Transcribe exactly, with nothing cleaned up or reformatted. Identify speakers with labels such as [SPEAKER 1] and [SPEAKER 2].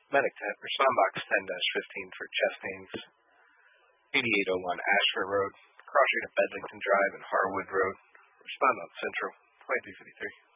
[SPEAKER 1] Medic ten, respond box ten dash fifteen for chest pains. eighty-eight oh one Ashford Road, crossing of Bedlington Drive and Harwood Road. Respond on Central, twenty-three fifty-three.